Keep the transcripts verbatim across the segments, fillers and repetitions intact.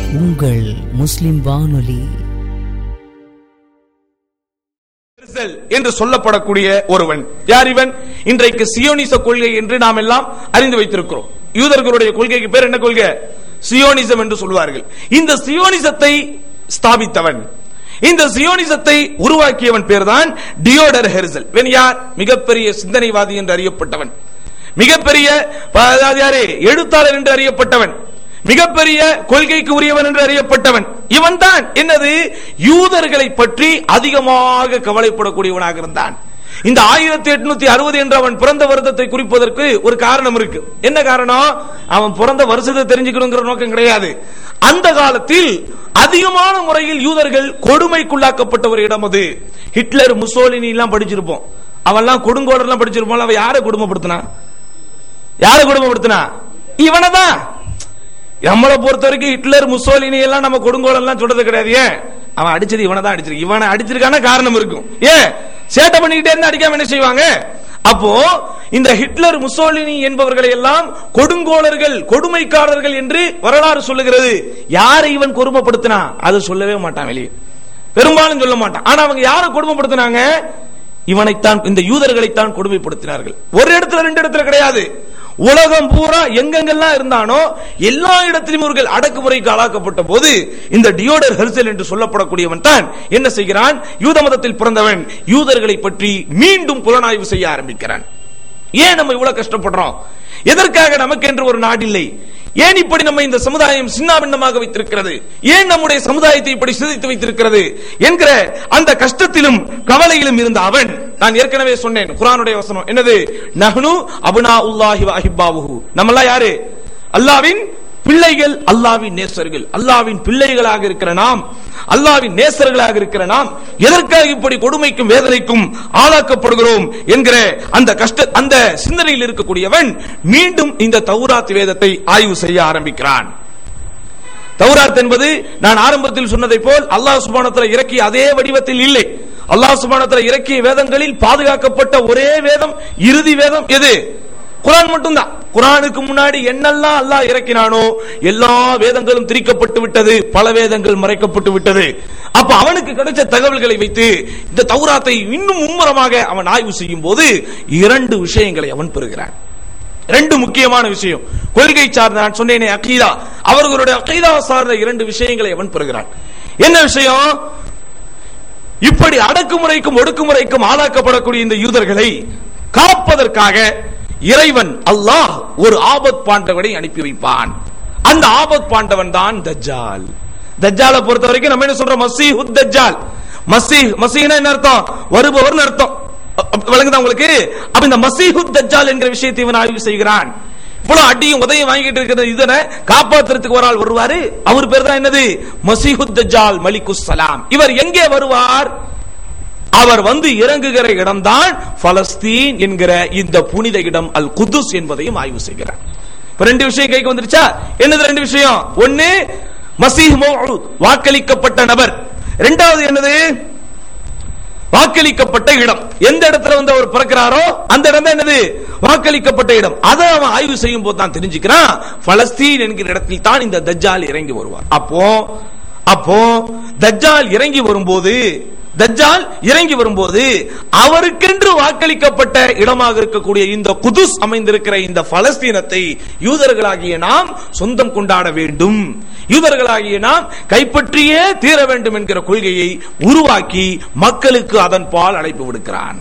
உங்கள் முஸ்லிம் வானொலி என்று சொல்லப்படக்கூடிய ஒருவன் யார் இவன்? இன்றைக்கு சியோனிச கொள்கை என்று நாம் எல்லாம் அறிந்து வைத்திருக்கிறோம். யூதர்களுடைய கொள்கைக்கு பேர் என்ன கொள்கை? சியோனிசம் என்று சொல்வார்கள். இந்த சியோனிசத்தை ஸ்தாபித்தவன், இந்த சியோனிசத்தை உருவாக்கியவன் பேர்தான் டியோடர் ஹெர்சல். இவன் யார்? மிகப்பெரிய சிந்தனைவாதி என்று அறியப்பட்டவன், மிகப்பெரிய எழுத்தாளர் என்று அறியப்பட்டவன், மிகப்பெரிய கொள்கைக்கு உரியவன் என்று அறியப்பட்டவன். இவன் தான் என்னது யூதர்களை பற்றி அதிகமாக கவலைப்படக்கூடியவனாக இருந்தான். இந்த ஆயிரத்தி எட்நூத்தி அறுபது என்ற அவன் பிறந்த வருடத்தை குறிப்பதற்கு ஒரு காரணம் இருக்கு. என்ன காரணம்? அவன் பிறந்த வருஷத்தை தெரிஞ்சுக்கணுங்கிற நோக்கம் கிடையாது. அந்த காலத்தில் அதிகமான முறையில் யூதர்கள் கொடுமைக்குள்ளாக்கப்பட்ட ஒரு இடம் அது. ஹிட்லர், முசோலினி எல்லாம் படிச்சிருப்போம், அவெல்லாம் கொடுங்கோலர்லாம் படிச்சிருப்போம். அவன் யாரை கொடுமைப்படுத்தினா? யாரை கொடுமைப்படுத்தினா? இவனதான். நம்மளை பொறுத்த வரைக்கும் ஹிட்லர், முசோலினி எல்லாம் நம்ம கொடுங்கோலெல்லாம் சொல்றது கிடையாது. ஏன்? அவன் அடிச்சது இவனை தான் அடிச்சிருக்கு. இவனை அடிச்சிருக்கான காரணம் இருக்கும். ஏன்? சேட்டை பண்ணிக்கிட்டே இருந்தா அடிக்காம என்ன செய்வாங்க? அப்போ இந்த ஹிட்லர், முசோலினி என்பவர்களை எல்லாம் கொடுங்கோலர்கள், கொடுமைக்காரர்கள் என்று வரலாறு சொல்லுகிறது. யாரை இவன் கொடுமைப்படுத்தினா அது சொல்லவே மாட்டான், வெளியே பெரும்பாலும் சொல்ல மாட்டான். ஆனா அவங்க யாரை கொடுமைப்படுத்தினாங்க? இவனைத்தான், இந்த யூதர்களைத்தான் கொடுமைப்படுத்தினார்கள். ஒரு இடத்துல ரெண்டு இடத்துல கிடையாது, உலகம் பூரா எங்கெங்கெல்லாம் இருந்தானோ எல்லா இடத்திலும் இவர்கள் அடக்குமுறைக்கு ஆளாக்கப்பட்ட போது இந்த டியோடர் ஹெர்சல் என்று சொல்லப்படக்கூடியவன் தான் என்ன செய்கிறான்? யூத மதத்தில் பிறந்தவன் யூதர்களை பற்றி மீண்டும் புலனாய்வு செய்ய ஆரம்பிக்கிறான். ஏன் நம்ம இவ்வளவு கஷ்டப்படுறோம்? எதற்காக நமக்கு என்று ஒரு நாடு இல்லை? ஏன் இப்படி நம்ம இந்த சமுதாயம் சின்னாபின்னமாக வைத்திருக்கிறது? ஏன் நம்முடைய சமுதாயத்தை இப்படி சிதைத்து வைத்திருக்கிறது என்கிற அந்த கஷ்டத்திலும் கவலையிலும் இருந்த அவன், நான் ஏற்கனவே சொன்னேன் குர்ஆனுடைய வசனம் என்னது? நஹ்னு அப்னாஉல்லாஹி வ அஹிப்பாஹு. நம்மெல்லாம் யாரு? அல்லாஹ்வின் பிள்ளைகள், அல்லாஹ்வின் நேசர்கள். அல்லாஹ்வின் பிள்ளைகளாக இருக்கிற நாம், அல்லாஹ்வின் நேசர்களாக இருக்கிற நாம் எதற்காக இப்படி கொடுமைக்கும் வேதனைக்கும் ஆளாக்கப்படுகிறோம் என்கிற அந்த கஷ்ட அந்த சிந்தனையில் இருக்கக்கூடியவன் மீண்டும் இந்த தௌராத் வேதத்தை ஆய்வு செய்ய ஆரம்பிக்கிறான். தௌராத் என்பது நான் ஆரம்பத்தில் சொன்னதை போல் அல்லாஹ் சுப்ஹானஹு வ தஆலா இறக்கிய அதே வடிவத்தில் இல்லை. அல்லாஹ் சுப்ஹானஹு வ தஆலா இறக்கிய வேதங்களில் பாதுகாக்கப்பட்ட ஒரே வேதம், இறுதி வேதம் எது? குர்ஆன் மட்டும்தான். குர்ஆனுக்கு முன்னாடி என்னெல்லாம் அல்லாஹ் இறக்கினானோ எல்லா வேதங்களும் திரிக்கப்பட்டு விட்டது, பல வேதங்கள் மறைக்கப்பட்டு விட்டது. அப்ப அவனுக்கு கிடைச்ச தகவல்களை வைத்து இந்த தௌராத்தை இன்னும் மும்முரமாக அவன் ஆய்வு செய்யும் போது இரண்டு விஷயங்களை அவன் பெறுகிறான். ரெண்டு முக்கியமான விஷயம், கொள்கை சார்ந்த, நான் சொன்னேனே அகீதா, அவர்களுடைய அகீதா சார்ந்த இரண்டு விஷயங்களை அவன் பெறுகிறான். என்ன விஷயம்? இப்படி அடக்குமுறைக்கும் ஒடுக்குமுறைக்கும் ஆளாக்கப்படக்கூடிய இந்த யூதர்களை காப்பதற்காக இறைவன் அல்லாஹ் ஒரு ஆபத் பாண்டவனை அனுப்பி வைப்பான். அந்த ஆபத் பாண்டவன் தான் தஜ்ஜால். தஜ்ஜாலை பொறுத்த வரைக்கும் நம்ம என்ன சொல்றோம்? மசீஹுத் தஜ்ஜால். மசீஹ், மசீஹ்னா என்ன அர்த்தம்? வருபவர் அர்த்தம். விளங்குதா உங்களுக்கு? அப்ப இந்த மசீஹுத் தஜ்ஜால் என்கிற விஷயத்தை இவன் ஆய்வு செய்கிறான். இவ்வளவு அடியும் உதயம் வாங்கிட்டு இருக்கிற இதனை காப்பாற்றுறதுக்கு ஒரு ஆள் வருவாரு. அவர் பேர் தான் என்னது? மசீஹுத் தஜ்ஜால் மலிகுஸ் சலாம். இவர் எங்கே வருவார்? அவர் வந்து இறங்குகிற இடம்தான் பலஸ்தீன் என்கிற இந்த புனித இடம் அல் குதுஸ் என்பதையும் ஆய்வு செய்கிறார். ரெண்டு விஷயம் கைக்கு வந்துருச்சா? என்னது ரெண்டு விஷயம்? ஒன்னு மசீஹ் மவ்ஊத், வாக்களிக்கப்பட்ட நபர். இரண்டாவது என்னது? வாக்களிக்கப்பட்ட இடம். எந்த இடத்துல வந்து அவர் பிறக்கிறாரோ அந்த இடம் தான் என்னது? வாக்களிக்கப்பட்ட இடம். அதை அவன் ஆய்வு செய்யும் போது தான் தெரிஞ்சுக்கிறான், பலஸ்தீன் என்கிற இடத்தில் தான் இந்த தஜ்ஜால் இறங்கி வருவார். அப்போ அப்போ தஜ்ஜால் இறங்கி வரும்போது தஜ்ஜால் இறங்கி வரும்போது அவருக்கென்று வாக்களிக்கப்பட்ட இடமாக இருக்கக்கூடிய இந்த குதுஸ் அமைந்திருக்கிற இந்த பலஸ்தீனத்தை யூதர்களாகிய நாம் சொந்தம் கொண்டாட வேண்டும், யூதர்களாகிய நாம் கைப்பற்றியே தீர வேண்டும் என்கிற கொள்கையை உருவாக்கி மக்களுக்கு அதன் பால் அழைப்பு விடுக்கிறான்.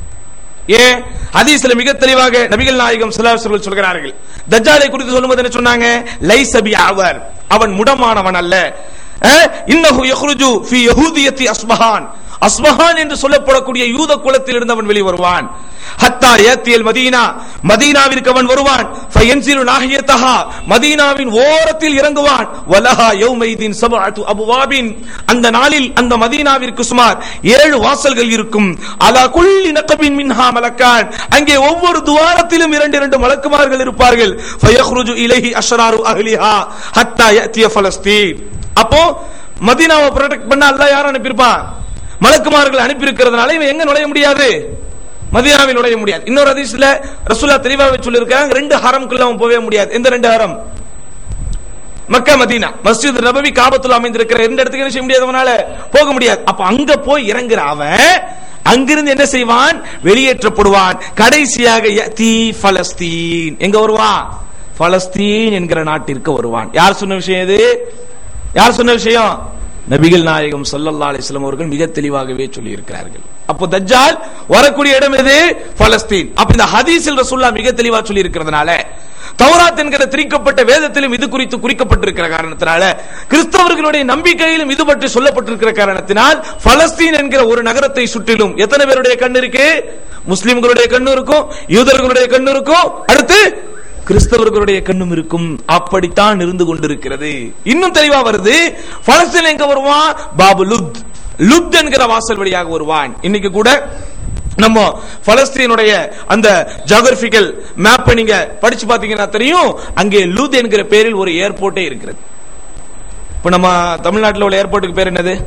ஏன்? ஹதீஸ்ல மிக தெளிவாக நபிகள் நாயகம் ஸல்லல்லாஹு அலைஹி வஸல்லம் சொல்கிறார்கள். தஜ்ஜாலை குறித்து சொல்லும்போது என்ன சொன்னாங்க? லைஸ பிஅவர், அவன் முடமானவன் அல்ல. இன்னஹு யக்ருஜு ஃபீ யஹூதியத்தி அஸ்பஹான், அஸ்பஹான் என்று சொல்லப்படக்கூடிய யூத குலத்தில் இருந்தவன் வெளி வருவான். ஹத்தா யத்தியல் மதீனா, மதீனாவிற்கு அவன் வருவான். ஃபயன்சிலு நாஹியதஹா, மதீனாவின் ஓரத்தில் இறங்குவான். வலஹா யௌமைதின் சபஅத்து அபுவாபின், அந்த நாளில் அந்த மதீனாவிற்கு சுமார் ஏழு வாசல்கள் இருக்கும். அலா குல்லி நகபின் மின்ஹா மலக்கான், அங்கே ஒவ்வொரு துவாரத்திலும் இரண்டு இரண்டு மலக்குமார்கள் இருப்பார்கள். ஃபயக்ருஜு இலைஹி அஷ்ராரு அஹ்லிஹா ஹத்தா யத்திய பலஸ்தீன். அப்போ மதீனாவை ப்ரொடெக்ட் பண்ண அல்லாஹ் யார் அனுப்பியிருப்பான்? மலக்குமார்கள் அனுப்பி இருக்கிறதுனால இவன் எங்க நுழைய முடியாது? மதீனாவில் நுழைய முடியாது. இன்னொரு ஹதீஸ்ல ரசூலுல்லாஹ் தெளிவாக சொல்லியிருக்காங்க, ரெண்டு ஹரம்க்குள்ள அவன் போகவே முடியாது. எந்த ரெண்டு ஹரம்? மக்கா மதீனா, மஸ்ஜித் நபவி, காபத்துல் அமைந்திருக்கிற இரண்டு இடத்துக்கு என்ன செய்ய முடியாதவனால போக முடியாது. அப்ப அங்க போய் இறங்குற அவன் அங்கிருந்து என்ன செய்வான்? வெளியேற்றப்படுவான். கடைசியாக யதி பலஸ்தீன், எங்க வருவான்? பலஸ்தீன் என்கிற நாட்டிற்கு வருவான். யார் சொன்ன விஷயம் இது? யார் சொன்ன விஷயம்? நபிகள் நாயகம் ஸல்லல்லாஹு அலைஹி வஸல்லம் அவர்கள் மிக தெளிவாகவே சொல்லி இருக்கிறார்கள். அப்போ தஜ்ஜால் வரக்கூடிய இடம் எது? பலஸ்தீன். அப்ப இந்த ஹதீஸில் ரசூலுல்லாஹ் மிக தெளிவா சொல்லி இருக்கிறதுனால, தௌராத் என்கிற திரிக்கப்பட்ட வேதத்திலும் இது குறித்து குறிக்கப்பட்டிருக்கிற காரணத்தினால, கிறிஸ்தவர்களுடைய நம்பிக்கையிலும் இது பற்றி சொல்லப்பட்டிருக்கிற காரணத்தினால், பலஸ்தீன் என்கிற ஒரு நகரத்தை சுற்றிலும் எத்தனை பேருடைய கண் இருக்கு? முஸ்லிம்களுடைய கண்ணு இருக்கும், யூதர்களுடைய கண்ணு இருக்கும், அடுத்து கிறிஸ்தவர்களுடைய கண்ணும் இருக்கும். அப்படித்தான் இருந்து கொண்டிருக்கிறது. இன்னும் தெளிவா வருது, பலஸ்தீன் எங்க வருவான்? பாபு லுத், லுத் என்கிற வாசல் வழியாக வருவான். இன்னைக்கு கூட நம்ம பலஸ்தீனுடைய அந்த ஜியோகிராபிக்கல் மேப் நீங்க படிச்சு பாத்தீங்கன்னா தெரியும், அங்கே லுத் என்கிற பேரில் ஒரு ஏர்போர்ட்டே இருக்கிறது. இப்ப நம்ம தமிழ்நாட்டில் உள்ள ஏர்போர்ட்டுக்கு பேர் என்னது?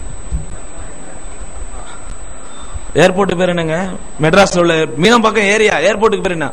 ஏர்போர்ட் பேர் என்னங்க? மெட்ராஸ்ல உள்ள மீனம்பாக்கம் ஏரியா ஏர்போர்ட்டுக்கு பேர் என்ன?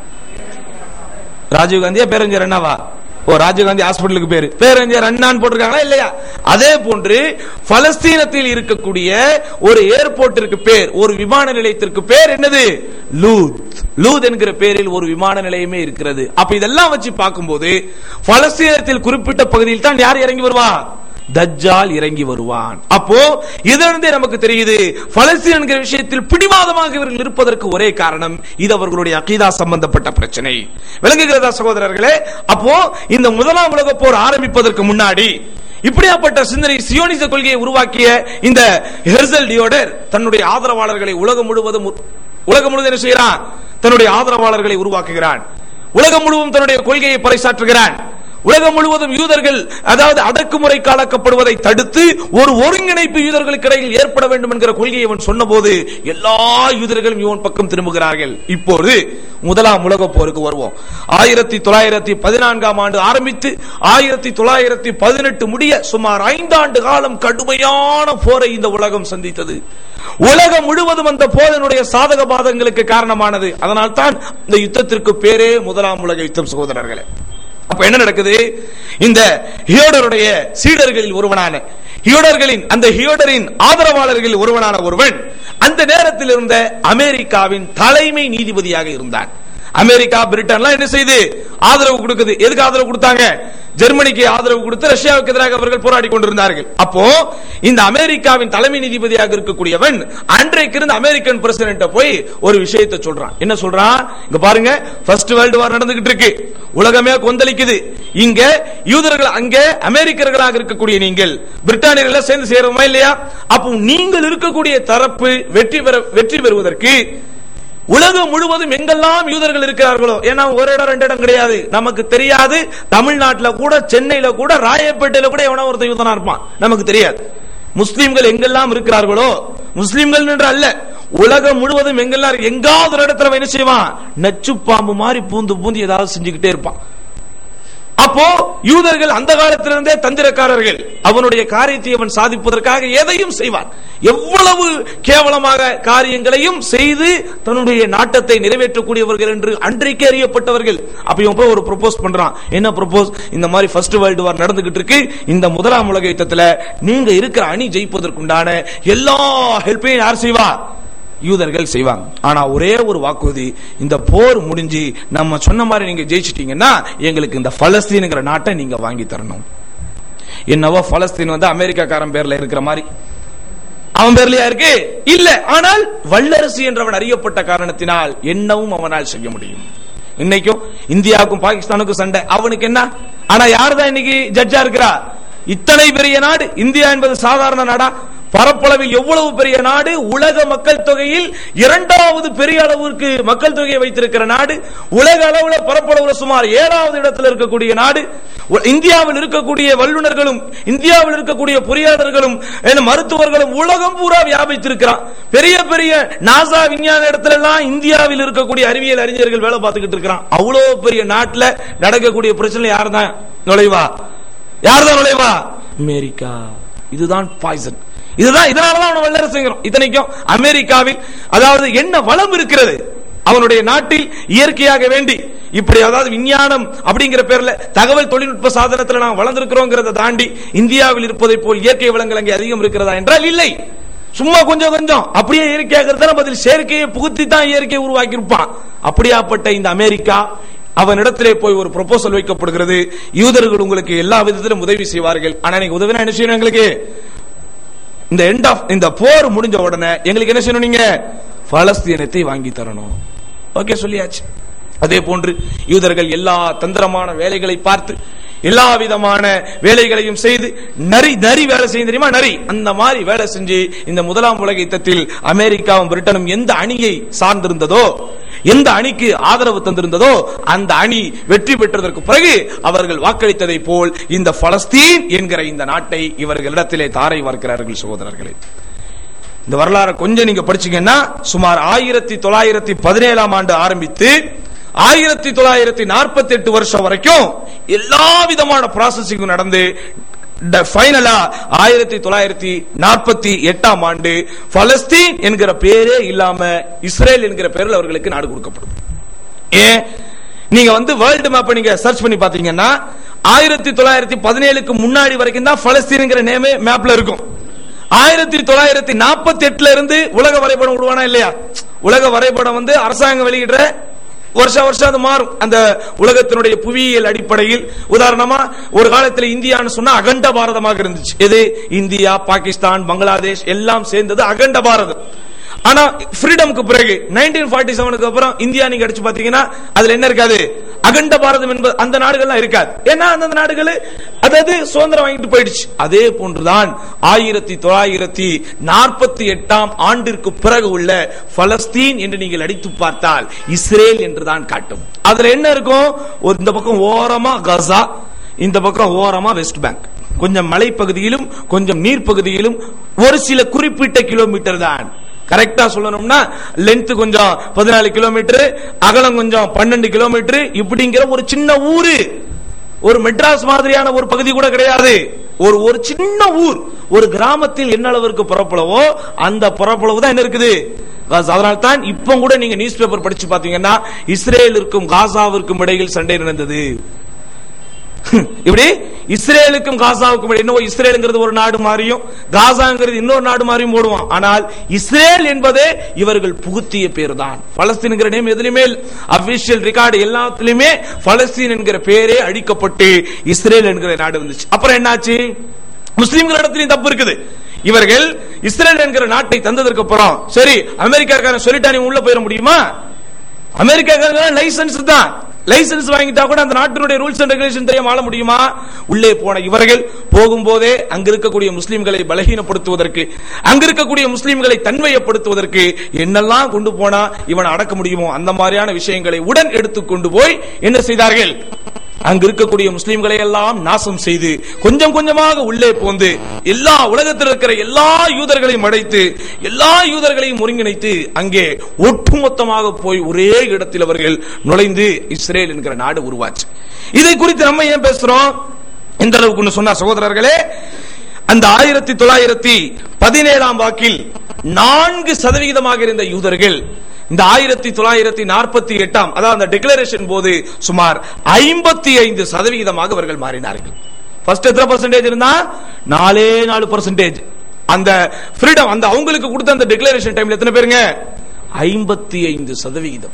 ராஜீவ் காந்தியா பேரறிஞர் அண்ணாவா? ஓ, ராஜீவ் காந்தி ஹாஸ்பிட்டலுக்கு பேரு பேரறிஞர் அண்ணான்னு போட்டிருக்காங்களா இல்லையா? அதே போன்று பலஸ்தீனத்தில் இருக்கக்கூடிய ஒரு ஏர்போர்ட்டிற்கு பேர், ஒரு விமான நிலையத்திற்கு பேர் என்னது? லூத். லூத் என்கிற பேரில் ஒரு விமான நிலையமே இருக்கிறது. அப்ப இதெல்லாம் வச்சு பார்க்கும்போது பலஸ்தீனத்தில் குறிப்பிட்ட பகுதியில் தான் யார் இறங்கி வருவா? தஜ்ஜால் இறங்கி வருவான். அப்போ இதிலிருந்தே நமக்கு தெரியுது, பலஸ்தீன் என்கிற விஷயத்தில் பிடிவாதமாக இவர்கள் இருப்பதற்கு ஒரே காரணம் இது அவர்களுடைய அகீதா சம்பந்தப்பட்ட பிரச்சனை. விளங்குகிறதா சகோதரர்களே? அப்போ இந்த முதலாம் உலக போர் ஆரம்பிப்பதற்கு முன்னாடி இப்படியாப்பட்ட சிந்தனை சியோனிச கொள்கையை உருவாக்கிய இந்த ஹெர்சல் டியோடர் தன்னுடைய ஆதரவாளர்களை உலகம் முழுவதும் உலகம் முழுவதும் என்ன செய்கிறான்? தன்னுடைய ஆதரவாளர்களை உருவாக்குகிறான். உலகம் முழுவதும் தன்னுடைய கொள்கையை பறைசாற்றுகிறான். உலகம் முழுவதும் யூதர்கள் அதாவது அடக்குமுறை காலக்கப்படுவதை தடுத்து ஒரு ஒருங்கிணைப்பு யூதர்களுக்கு இடையில் ஏற்பட வேண்டும் என்கிற கொள்கையை இவன் சொன்னபோது எல்லா யூதர்களும் இவன் பக்கம் திரும்புகிறார்கள். இப்போது முதலாம் உலக போருக்கு வருவோம். ஆயிரத்தி தொள்ளாயிரத்தி பதினான்காம் ஆண்டு ஆரம்பித்து ஆயிரத்தி தொள்ளாயிரத்தி பதினெட்டு முடிய சுமார் ஐந்தாண்டு காலம் கடுமையான போரை இந்த உலகம் சந்தித்தது. உலகம் முழுவதும் அந்த போரினுடைய சாதக பாதங்களுக்கு காரணமானது. அதனால் தான் இந்த யுத்தத்திற்கு பேரே முதலாம் உலக யுத்தம் சகோதரர்களே. அப்ப என்ன நடக்குது? இந்த ஹியோடருடைய சீடர்களில் ஒருவனான ஹியோடர்களின் அந்த ஹியோடரின் ஆதரவாளர்களில் ஒருவனான ஒருவன் அந்த நேரத்தில் இருந்த அமெரிக்காவின் தலைமை நீதிபதியாக இருந்தான். அமெரிக்கா, பிரிட்டன்லாம் என்ன செய்து ஆதரவு கொடுக்குது. எதுக்கு ஆதரவு கொடுத்தாங்க? ஜெர்மனிக்கு ஆதரவு கொடுத்து ரஷ்யாவுக்கு எதிராக அவர்கள் போராடி கொண்டிருந்தார்கள். அப்போ இந்த அமெரிக்காவின் தலைமை நீதிபதியாக இருக்கக்கூடியவன் அன்றைக்கு இருந்த அமெரிக்கன் பிரசிடென்ட் போய் ஒரு விஷயத்தை சொல்றான். என்ன சொல்றான்? இங்க பாருங்க, ஃபர்ஸ்ட் வேர்ல்டு வார் நடந்துகிட்டு இருக்கு, உலகமே கொந்தளிக்குது. இங்க யூதர்கள், அங்க அமெரிக்கர்களாக இருக்கக்கூடிய நீங்கள் பிரிட்டானியர்கள் சேர்ந்து சேருமா இல்லையா? அப்போ நீங்கள் இருக்கக்கூடிய தரப்பு வெற்றி பெற வெற்றி பெறுவதற்கு உலகம் முழுவதும் எங்கெல்லாம் யூதர்கள் இருக்கிறார்களோ, ஏன்னா ஒரு இடம் ரெண்டு இடம் கிடையாது, நமக்கு தெரியாது. தமிழ்நாட்டில் கூட, சென்னையில கூட, ராயப்பேட்டையில கூட எவனோ ஒருத்தன் யூதனா இருப்பான், நமக்கு தெரியாது. முஸ்லிம்கள் எங்கெல்லாம் இருக்கிறார்களோ, முஸ்லிம்கள் என்று அல்ல, உலகம் முழுவதும் எங்கெல்லாம் எங்காவது ஒரு இடத்துல என்ன செய்வான்? நச்சு பாம்பு மாதிரி பூந்து பூந்து ஏதாவது செஞ்சுக்கிட்டே இருப்பான். அப்போ யூதர்கள் அந்த காலத்திலிருந்தே தந்திரக்காரர்கள். அவனுடைய காரியத்தை அவன் சாதிப்பதற்காக எதையும் செய்வான். எவ்வளவு கேவலமாக காரியங்களையும் செய்து தன்னுடைய நாட்டத்தை நிறைவேற்றக்கூடியவர்கள் என்று அன்றைக்கு அறியப்பட்டவர்கள். அப்ப இவன் போய் ஒரு ப்ரொபோஸ் பண்றான். என்ன ப்ரொபோஸ்? இந்த மாதிரி ஃபர்ஸ்ட் வேர்ல்டு வார் நடந்துகிட்டு இருக்கு, இந்த முதலாம் உலக யுத்தத்துல நீங்க இருக்கிற அணி ஜெயிப்பதற்குண்டான எல்லா ஹெல்ப்பையும் யார் செய்வா? யூதர்கள் செய்வாங்க. ஆனா ஒரே ஒரு வாக்குறுதி, இந்த போர் முடிஞ்சு நம்ம சொன்ன மாதிரி நீங்க ஜெயிச்சிட்டீங்கன்னா எங்களுக்கு இந்த பலஸ்தீன்ங்கிற நாட்டை நீங்க வாங்கி தரணும். என்னவோ பலஸ்தீன் வந்து அமெரிக்காக்காரன் பேர்ல இருக்கிற மாதிரி அவன் பேர்லயா இருக்கு? இல்ல. ஆனால் வல்லரசு என்றவன் அறியப்பட்ட காரணத்தினால் என்னவும் அவனால் செய்ய முடியும். இன்னைக்கும் இந்தியாவுக்கும் பாகிஸ்தானுக்கும் சண்டை, அவனுக்கு என்ன? ஆனா யாருதான் இன்னைக்கு ஜட்ஜா இருக்கிறா? இத்தனை பெரிய நாடு இந்தியா என்பது சாதாரண நாடா? பரப்பளவில் எவ்வளவு பெரிய நாடு, உலக மக்கள் தொகையில் இரண்டாவது பெரிய அளவிற்கு மக்கள் தொகையை வைத்திருக்கிற நாடு, உலக அளவில் பரப்பளவுல சுமார் ஏழாவது இடத்தில் இருக்கக்கூடிய நாடு. இந்தியாவில் இருக்கக்கூடிய வல்லுநர்களும் இந்தியாவில் இருக்கக்கூடிய பொறியாளர்களும் மருத்துவர்களும் உலகம் பூரா வியாபித்திருக்கிறான். பெரிய பெரிய நாசா விஞ்ஞான இடத்துல எல்லாம் இந்தியாவில் இருக்கக்கூடிய அறிவியல் அறிஞர்கள் வேலை பார்த்துக்கிட்டு இருக்கிறான். அவ்வளவு பெரிய நாட்டில் நடக்கக்கூடிய பிரச்சனை யார் தான் நுழைவா? யார் தான் நுழைவா? அமெரிக்கா. இதுதான் பாய்சன். இதுதான், இதனாலதான் அவனை வல்லரசுங்கிறோம். இத்தனைக்கும் அமெரிக்காவில் அதாவது என்ன வளம் இருக்கிறது, அவனுடைய நாட்டில் இயற்கையாக வேண்டி இப்படி அதாவது விஞ்ஞானம் அப்படிங்கிற பேர்ல தகவல் தொழில்நுட்ப சாதனத்தில் நாம் வளர்ந்திருக்கிறோங்கிறத தாண்டி இந்தியாவில் இருப்பதை போல் இயற்கை வளங்கள் அங்கே அதிகம் இருக்கிறதா என்றால் இல்லை. சும்மா கொஞ்சம் கொஞ்சம் அப்படியே இயற்கையாக பதில் செயற்கையை புகுத்தி தான் இயற்கையை உருவாக்கி இருப்பான். அப்படியாப்பட்ட இந்த அமெரிக்கா அவனிடத்திலே போய் ஒரு ப்ரொபோசல் வைக்கப்படுகிறது. யூதர்கள் உங்களுக்கு எல்லா விதத்திலும் உதவி செய்வார்கள், ஆனா நீங்க உதவினா என்ன செய்யணும், எங்களுக்கு இந்த எண்ட் ஆஃப் இந்த போர் முடிஞ்ச உடனே எங்களுக்கு என்ன செய்யணும், நீங்க பலஸ்தீனத்தை வாங்கி தரணும். ஓகே சொல்லியாச்சு. அதே போன்று யூதர்கள் எல்லா தந்திரமான வேலைகளை பார்த்து எல்லா விதமான வேலைகளையும் செய்து நரி நரி வேலை செய்ய தெரியுமா, நரி அந்த மாதிரி வேலை செஞ்சு இந்த முதலாம் உலக யுத்தத்தில் அமெரிக்காவும் பிரிட்டனும் எந்த அணியை சார்ந்திருந்ததோ, எந்த அணிக்கு ஆதரவு தந்திருந்ததோ அந்த அணி வெற்றி பெற்றதற்கு பிறகு அவர்கள் வாக்களித்ததை போல் இந்த பலஸ்தீன் என்கிற இந்த நாட்டை இவர்களிடத்திலே தாரை வார்க்கிறார்கள். சகோதரர்களே, இந்த வரலாறு கொஞ்சம் நீங்க படிச்சீங்கன்னா சுமார் ஆயிரத்தி தொள்ளாயிரத்தி பதினேழாம் ஆண்டு ஆரம்பித்து ஆயிரத்தி தொள்ளாயிரத்தி நாற்பத்தி எட்டு வருஷம் வரைக்கும் எல்லா விதமான ப்ராசஸிங் நடந்து ஃபைனலா ஆயிரத்தி தொள்ளாயிரத்தி நாற்பத்தி எட்டாம் ஆண்டு பலஸ்தீன் என்கிற பேரே இல்லாம இஸ்ரேல் என்கிற பேரில் அவர்களுக்கு நாடு கொடுக்கப்படும். ஏன் நீங்க வந்து வேர்ல்டு மேப் நீங்க சர்ச் பண்ணி பாத்தீங்கன்னா ஆயிரத்தி தொள்ளாயிரத்தி பதினேழுக்கு முன்னாடி வரைக்கும் தான் பலஸ்தீன்ங்கிற நேமே மேப்ல இருக்கும். ஆயிரத்தி தொள்ளாயிரத்தி நாற்பத்தி எட்டுல இருந்து உலக வரைபடம் விடுவானா இல்லையா, உலக வரைபடம் வந்து அரசாங்கம் வெளியிடுற வருஷம் வருஷம் அது மாறும். அந்த உலகத்தினுடைய புவியியல் அடிப்படையில் உதாரணமா ஒரு காலத்தில் இந்தியான்னு சொன்னா அகண்ட பாரதமாக இருந்துச்சு. எது, இந்தியா, பாகிஸ்தான், பங்களாதேஷ் எல்லாம் சேர்ந்தது அகண்ட பாரதம். ஆனா ஃப்ரீடம்க்கு பிறகு நைன்டீன் ஃபார்ட்டி செவனுக்கு அப்புறம் இந்தியா நீங்க அடிச்சு பாத்தீங்கன்னா அதுல என்ன இருக்காது, அகண்ட பாரதம் என்பது அந்த நாடுகள்லாம் இருக்காது. ஏன்னா அந்த நாடுகள் அதாவது சுதந்திரம் வாங்கிட்டு போயிடுச்சு. அதே போன்றுதான் ஆயிரத்தி தொள்ளாயிரத்தி நாற்பத்தி எட்டாம் ஆண்டிற்கு பிறகு உள்ள பலஸ்தீன் என்று நீங்கள் அடித்து பார்த்தால் இஸ்ரேல் என்றுதான் காட்டும். அதுல என்ன இருக்கும், ஒரு இந்த பக்கம் ஓரமா கசா, இந்த பக்கம் ஓரமா வெஸ்ட் பேங்க், கொஞ்சம் மலைப்பகுதியிலும் கொஞ்சம் நீர் பகுதியிலும் ஒரு சில குறிப்பிட்ட கிலோமீட்டர் தான். கரெக்டா சொல்லணும்னா லென்த் கொஞ்சம் பதினாலு கிலோமீட்டர், அகலம் கொஞ்சம் பன்னெண்டு கிலோமீட்டர், இப்படிங்கிற ஒரு சின்ன ஊரு. ஒரு மெட்ராஸ் மாதிரியான ஒரு பகுதி கூட கிடையாது. ஒரு ஒரு சின்ன ஊர், ஒரு கிராமத்தில் என்ன அளவிற்கு பரப்பளவோ அந்த பரப்பளவு தான் என்ன இருக்குது. அதனால தான் இப்ப கூட நீங்க நியூஸ் பேப்பர் படிச்சு பாத்தீங்கன்னா இஸ்ரேலுக்கும் காசாவிற்கும் இடையில் சண்டை நடந்தது. இப்படி இஸ்ரேலுக்கும் காசாவுக்கும் என்னவோ இஸ்ரேலுங்கிறது ஒரு நாடு மாறியும் காசாங்கிறது இன்னொரு நாடு மாறியும் போடுவான். ஆனால் இஸ்ரேல் என்பதே இவர்கள் புகுத்திய பேர் தான். பலஸ்தீன்ங்கிற நேம் எதுலையுமே அபிஷியல் ரெக்கார்டு எல்லாத்திலுமே பலஸ்தீன் என்கிற பேரே அடிக்கப்பட்டு இஸ்ரேல் என்கிற நாடு வந்துச்சு. அப்புறம் என்னாச்சு, முஸ்லிம்களிடத்திலும் தப்பு இருக்குது. இவர்கள் இஸ்ரேல் என்கிற நாட்டை தந்ததற்கு அப்புறம் சரி அமெரிக்காக்காரன் சொல்லிட்டா நீ உள்ள போயிட முடியுமா, அமெரிக்காக்காரன் லைசன்ஸ் தான், லைசன்ஸ் வாங்கிட்டா கூட அந்த நாட்டினுடைய ரூல்ஸ் அண்ட் ரெகுலேஷன் தெரியாம ஆள முடியுமா? உள்ளே போன இவர்கள் போகும்போதே அங்க இருக்கக்கூடிய முஸ்லிம்களை பலகீனப்படுத்துவதற்கு, அங்க இருக்கக்கூடிய முஸ்லிம்களை தன்மையப்படுத்துவதற்கு என்னெல்லாம் கொண்டு போனா இவனை அடக்க முடியுமோ அந்த மாதிரியான விஷயங்களை உடன் எடுத்துக்கொண்டு போய் என்ன செய்தார்கள், அங்க இருக்கக்கூடிய முஸ்லிம்களை எல்லாம் நாசம் செய்து கொஞ்சம் கொஞ்சமாக உள்ளே போந்து எல்லா உலகத்தில் இருக்கிற எல்லா யூதர்களையும் அடைத்து எல்லா யூதர்களையும் ஒருங்கிணைத்து அங்கே ஒட்டுமொத்தமாக போய் ஒரே இடத்தில் அவர்கள் நுழைந்து இஸ்ரேல் என்கிற நாடு உருவாச்சு. இதை குறித்து நம்ம ஏன் பேசுறோம் எந்த அளவுக்கு சொன்னா சகோதரர்களே, அந்த ஆயிரத்தி தொள்ளாயிரத்தி பதினேழாம் வாக்கில் நான்கு சதவிகிதமாக இருந்த யூதர்கள் இந்த ஆயிரத்தி தொள்ளாயிரத்தி நாற்பத்தி எட்டாம் அதாவது டிக்ளரேஷன் போது சுமார் ஐம்பத்தி ஐந்து சதவிகிதமாக அவர்கள் மாறினார்கள். ஃபர்ஸ்ட் எத்தனை பர்சன்டேஜ் இருந்தா, நாலே நாலு பர்சன்டேஜ். அந்த ஃப்ரீடம் அந்த அவங்களுக்கு கொடுத்த அந்த டிக்ளரேஷன் டைம்ல எத்தனை பேருங்க, ஐம்பத்தி ஐந்து சதவிகிதம்.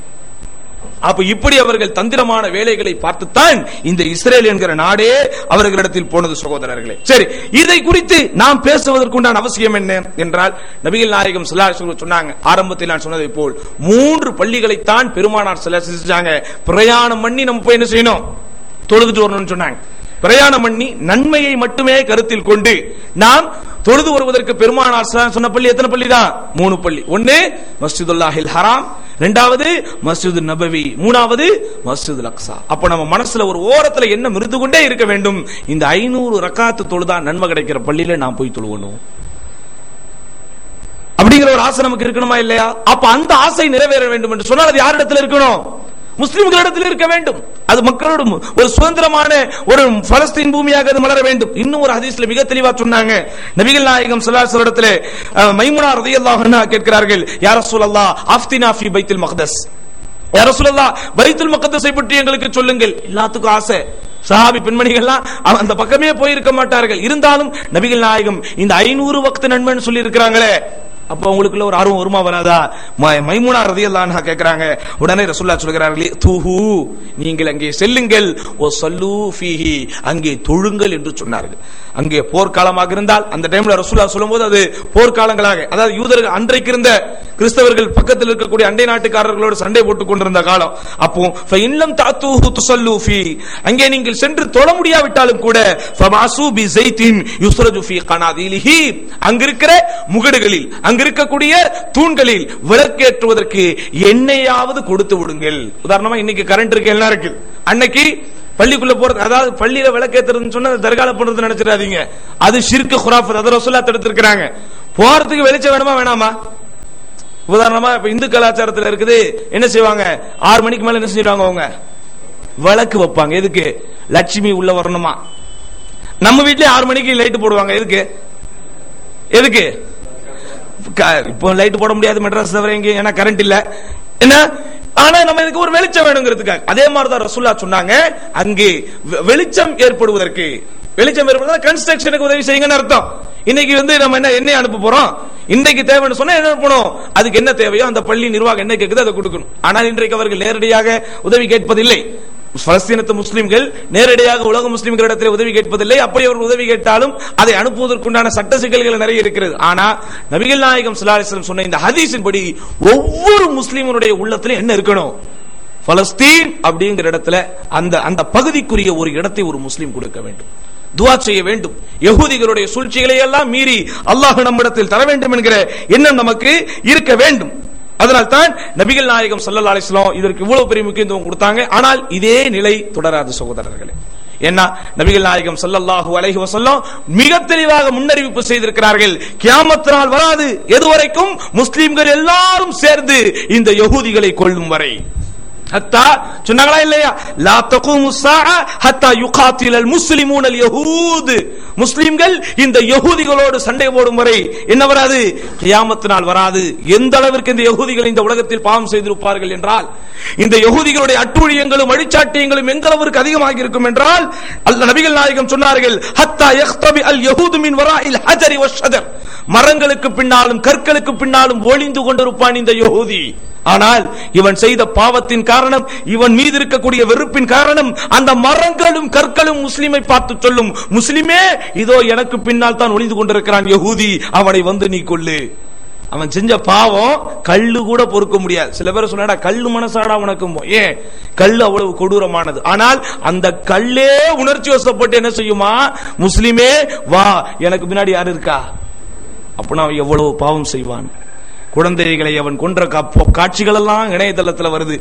அப்ப இப்படி அவர்கள் தந்திரமான வேலைகளை பார்த்துத்தான் இந்த இஸ்ரேல் என்கிற நாடே அவர்களிடத்தில் போனது சகோதரர்களே. சரி, இதை குறித்து நாம் பேசுவதற்குண்டான அவசியம் என்ன என்றால், நபிகள் நாயகம் ஸல்லல்லாஹு அலைஹி வஸல்லம் சொன்னாங்க, ஆரம்பத்தில் நான் சொன்னதை போல் மூன்று பள்ளிகளைத்தான் பெருமானார் ஸல்லல்லாஹு அலைஹி வஸல்லம் செஞ்சாங்க. பிரயாணம் பண்ணி நம்ம போய் என்ன செய்யணும், தொழுதுட்டு வரணும்னு சொன்னாங்க. பிரயாணம் பண்ணி நன்மையை மட்டுமே கருத்தில் கொண்டு நாம் தொழுது வருவதற்கு பெருமானார் சொன்ன பள்ளி எத்தனை பள்ளி தான், மூணு பள்ளி. ஒன்னு மஸ்ஜிதுல்லாஹில் ஹராம், இரண்டாவது மஸ்ஜிது நபவி, மூணாவது மஸ்ஜிதுல் அக்ஸா. அப்ப நம்ம மனசுல ஒரு ஓரத்துல என்ன மிருது கொண்டே இருக்க வேண்டும், இந்த ஐநூறு ரக்காத்து தொழுதா நன்மை கிடைக்கிற பள்ளியில நான் போய் தொழுவணும் அப்படிங்கிற ஒரு ஆசை நமக்கு இருக்கணுமா இல்லையா? அப்ப அந்த ஆசை நிறைவேற வேண்டும் என்று சொன்னால் அது யாரிடத்தில் இருக்கணும், முஸ்லிம்களிடத்தில் இருக்க வேண்டும். அது மக்களோட ஒரு சுதந்திரமான ஒரு பலஸ்தீன் பூமியாக அது மலர வேண்டும். இன்னும் ஒரு ஹதீஸ்ல மிக தெளிவா சொன்னாங்க, நபிகள் நாயகம் ஸல்லல்லாஹு அலைஹி வஸல்லம் இடத்திலே மைமுனா ரலியல்லாஹு அன்ஹா கேட்கிறார்கள், யா ரசூலல்லாஹ் அஃப்தினா ஃபீ பைத்துல் மக்தஸ், யா ரசூலல்லாஹ் பைத்துல் மக்தஸை பற்றி எங்களுக்கு சொல்லுங்கள். எல்லாத்துக்கும் ஆசை. சஹாபி பெண்மணிகள்லாம் அந்த பக்கமே போயிருக்க மாட்டார்கள். இருந்தாலும் நபிகள் நாயகம் இந்த ஐநூறு வக்த் நன்மைன்னு சொல்லி இருக்கிறாங்களே, அப்ப உங்களுக்குள்ள ஒரு ஆர்வம் வருமா வராதா? மைமுனா ரலியல்லாஹு அன்ஹா கேக்குறாங்க. உடனே ரசூலுல்லாஹ் சொல்கிறார்கள், தூஹு, நீங்கள் அங்கே செல்லுங்கள், ஓ ஸல்லூ ஃபீஹி, அங்கே தொழுங்கள் என்று சொன்னார்கள். அங்கே போர்க்காலமாக இருந்தால் அந்த டைம்ல ரசூலுல்லாஹ் சொல்லும்போது அது போர்க்காலங்களாக, அதாவது யூதர்கள் அன்றைக்கு இருந்த கிறிஸ்தவர்கள் பக்கத்தில் இருக்கக்கூடிய அண்டை நாட்டுக்காரர்களோடு சண்டை போட்டுக் கொண்டிருந்த காலம். அப்போ ஃபஇன்லம் தஅத்தூஹு துஸல்லூ ஃபீ, அங்கே நீங்கள் சென்று தொழ முடியாவிட்டாலும் கூட ஃபமாசூ பி ஸைத்தின் யுஸ்ரஜு ஃபீ கனாதீலிஹி, அங்கிருக்கிற முகடுகளில் அங்க இருக்கக்கூடிய தூண்களில் விளக்கேற்றுவதற்கு எண்ணெயாவது கொடுத்து விடுங்கள். உதாரணமா இன்னைக்கு கரண்ட் இருக்கு, எல்லாம் இருக்கு. அன்னைக்கு பள்ளிக்குள்ள போறது, அதாவது பள்ளியில விளக்கேற்றுறதுன்னு சொன்னா தர்கால போறது நினைச்சிடாதீங்க, அது ஷிர்க் குராஃபத். அதை ரசூலுல்லாஹ் தடுத்திருக்காங்க. போறதுக்கு வெளிச்சம் வேணுமா வேணாமா? உதாரணமா இப்ப இந்து கலாச்சாரத்தில் இருக்குது, என்ன செய்வாங்க, ஆறு மணிக்கு மேல என்ன செஞ்சிருவாங்க, அவங்க விளக்கு வைப்பாங்க. எதுக்கு? லட்சுமி உள்ள வரணுமா. நம்ம வீட்லயே ஆறு மணிக்கு லைட் போடுவாங்க. எதுக்கு? எதுக்கு? இப்போ லைட் போட முடியாது மெட்ராஸ் தவிர எங்க, ஏன்னா கரண்ட் இல்ல. என்ன, ஆனா நம்ம இதுக்கு ஒரு வெளிச்சம் வேணுங்கிறதுக்காக. அதே மாதிரிதான் ரசூலுல்லாஹ் சொன்னாங்க, அங்கே வெளிச்சம் ஏற்படுவதற்கு, வெளிச்சம் ஏற்படுவதற்கு கன்ஸ்ட்ரக்ஷனுக்கு உதவி செய்யுங்கன்னு அர்த்தம். இன்னைக்கு வந்து நம்ம என்ன எண்ணெய் அனுப்ப போறோம், இன்னைக்கு தேவைன்னு சொன்னா என்ன அனுப்பணும், அதுக்கு என்ன தேவையோ அந்த பள்ளி நிர்வாகம் என்ன கேட்குது அதை கொடுக்கணும். ஆனால் இன்றைக்கு அவர்கள் நேரடியாக உதவி கேட்பதில்லை. பலஸ்தீனத்து முஸ்லிம்கள் நேரடியாக உலக முஸ்லிம்களிடத்தில் உதவி கேட்பதில்லை. அப்படி அவர்கள் உதவி கேட்டாலும் அதை அனுப்புவதற்குண்டான சட்ட சிக்கல்கள் நிறைய இருக்கிறது. ஆனா நபிகள் நாயகம் ஸல்லல்லாஹு அலைஹி வஸல்லம் சொன்ன இந்த ஹதீஸின் படி ஒவ்வொரு முஸ்லிமனுடைய உள்ளத்துல என்ன இருக்கணும், பலஸ்தீன் அப்படிங்கிற இடத்துல அந்த அந்த பகுதிக்குரிய ஒரு இடத்தை ஒரு முஸ்லிம் கொடுக்க வேண்டும், துஆ செய்ய வேண்டும். யகூதிகளுடைய சூழ்ச்சிகளை எல்லாம் மீறி அல்லாஹ் நம்மிடத்தில் தர வேண்டும் என்கிற எண்ணம் நமக்கு இருக்க வேண்டும். அதனால் தான் நபிகள் நாயகம் ஸல்லல்லாஹு அலைஹி வஸல்லம் இதற்கு இவ்வளவு பெரிய முக்கியத்துவம் கொடுத்தாங்க. ஆனால் இதே நிலை தொடராது சகோதரர்களே. ஏன்னா நபிகள் நாயகம் ஸல்லல்லாஹு அலைஹி வஸல்லம் மிக தெளிவாக முன்னறிவிப்பு செய்திருக்கிறார்கள், கியாமத் நாள் வராது எதுவரைக்கும் முஸ்லிம்கள் எல்லாரும் சேர்ந்து இந்த யகூதிகளை கொல்லும் வரை. ஹத்தா சொன்னாங்களா இல்லையா, லா தகூமு ஸாஅ ஹத்தா யுகாத்திலல் முஸ்லிமூனல் யஹூத், முஸ்லிம்கள் இந்த யகூதிகளோடு சண்டை போடும் வரை என்ன வராது, கியாமத் நாள் வராது. எந்த அளவிற்கு இந்த யகூதிகள் இந்த உலகத்தில் பாவம் செய்திருப்பார்கள் என்றால், இந்த யகூதிகளுடைய அட்டூழியங்களும் அழிச்சாட்டியங்களும் எந்த அளவிற்கு அதிகமாக இருக்கும் என்றால், அல்லாஹ் நபிகள் நாயகம் சொன்னார்கள், ஹத்தா யக்தபி அல் யஹூது மின் வராஇல் ஹஜரி வஷ்ஷஜர், மரங்களுக்கு பின்னாலும் கற்களுக்கு பின்னாலும் ஒளிந்து கொண்டிருப்பான் இந்த யஹூதி. ஆனால் இவன் செய்த பாவத்தின் காரணம், இவன் மீது இருக்கக்கூடிய வெறுப்பின் காரணம், அந்த மரங்களும் கற்களும் முஸ்லிமை பார்த்து சொல்லும், முஸ்லிமே இதோ எனக்கு பின்னால் தான் ஒளிந்து கொண்டிருக்கிறான் யஹூதி, அவனை வந்து நீ கொல்லு. அவன் செஞ்ச பாவம் கல்லு கூட பொறுக்க முடியாது. சில பேர் சொன்னா கல்லு மனசாடா உனக்கும், ஏன் கல்லு அவ்வளவு கொடூரமானது. ஆனால் அந்த கல்லே உணர்ச்சி வசப்பட்டு என்ன செய்யுமா, முஸ்லிமே வா எனக்கு பின்னாடி யாரு இருக்கா, அப்பனா அவன் எவ்வளவு பாவம் செய்வான். குழந்தைகளை அவன் கொன்ற காட்சிகள் எல்லாம் இணையதளத்தில் வருது,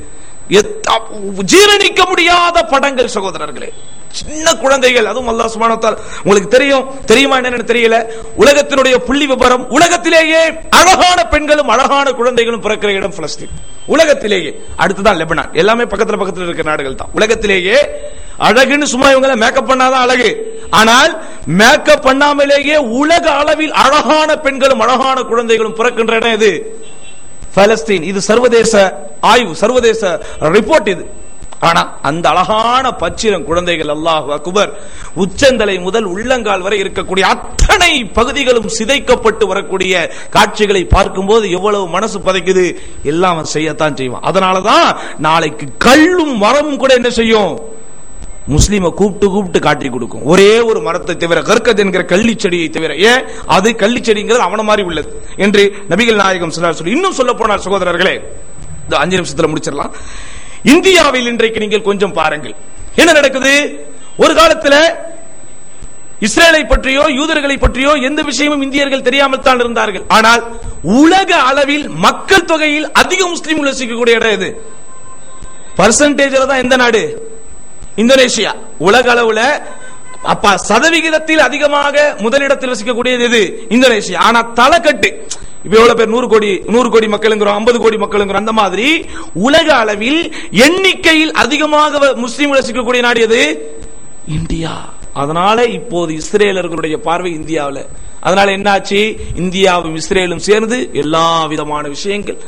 ஜீரணிக்க முடியாத படங்கள் சகோதரர்களே. சின்ன குழந்தைகள், அதுவும் அல்லாஹ் சுப்ஹானஹு வ தஆலா, உங்களுக்கு தெரியும் தெரியுமா என்னன்னு தெரியல, உலகத்தினுடைய புள்ளி விபரம், உலகத்திலேயே அழகான பெண்களும் அழகான குழந்தைகளும் பிறக்கிற இடம் பலஸ்தீன். உலகத்திலேயே அடுத்துதான் லெபனான், எல்லாமே பக்கத்துல பக்கத்துல இருக்கிற நாடுகள் தான். உலகத்திலேயே அழகுன்னு சும்மா இவங்களை மேக்கப் பண்ணாதான் அழகு, ஆனால் மேக்கப் பண்ணாமலேயே உலக அளவில் அழகான பெண்களும் அழகான குழந்தைகளும் பிறக்கின்ற இடம் இது பலஸ்தீன். இது சர்வதேச ஆய்வு, சர்வதேச ரிப்போர்ட் இது. ஆனா அந்த அழகான பச்சிரம் குழந்தைகள், அல்லாஹ் அக்பர், உச்சந்தலை முதல் உள்ளங்கால் வரை இருக்கக்கூடிய அத்தனை பகுதிகளும் சிதைக்கப்பட்டு வரக்கூடிய காட்சிகளை பார்க்கும்போது எவ்வளவு மனசு பதைக்குது. எல்லாம் அவன் செய்யத்தான் செய்வான். அதனாலதான் நாளைக்கு கல்லும் மரமும் கூட என்ன செய்யும், முஸ்லிமை கூப்பிட்டு கூப்பிட்டு காட்டி கொடுக்கும். ஒரே ஒரு மரத்தை தவிர, கர்கத் என்கிற கள்ளி செடியை தவிர. ஏன் அது கள்ளி செடிங்கிறது அவன மாதிரி உள்ளது என்று நபிகள் நாயகம் ஸல்லல்லாஹு அலைஹி வஸல்லம். இன்னும் சொல்ல போனார் சகோதரர்களே, இந்த அஞ்சு நிமிஷத்துல முடிச்சிடலாம். இந்தியாவில் இன்றைக்கு நீங்கள் கொஞ்சம் பாருங்கள் என்ன நடக்குது. ஒரு காலத்தில் இஸ்ரேலை பற்றியோ யூதர்களை பற்றியோ எந்த விஷயமும் இந்தியர்கள் தெரியாமல் தான் இருந்தார்கள். ஆனால் உலக அளவில் மக்கள் தொகையில் அதிக முஸ்லிம்கள் வசிக்கக்கூடிய இடம் எது? பர்சன்டேஜ்ல தான் எந்த நாடு? இந்தோனேஷியா. உலக அளவுல அப்ப சதவிகிதத்தில் அதிகமாக முதலிடத்தில் வசிக்கக்கூடியது எது? இந்தோனேஷியா. ஆனா தலைக்கட்டு இப்ப எவ்வளவு பேர், நூறு கோடி நூறு கோடி மக்களுங்கிறோம், ஐம்பது கோடி மக்களுங்கிறோம். அந்த மாதிரி உலக அளவில் எண்ணிக்கையில் அதிகமாக முஸ்லிம்கள் வசிக்கக்கூடிய நாடு எது? இந்தியா. அதனால இப்போது இஸ்ரேலர்களுடைய பார்வை இந்தியாவில். அதனால என்னாச்சு, இந்தியாவும் இஸ்ரேலும் சேர்ந்து எல்லா விதமான விஷயங்கள்,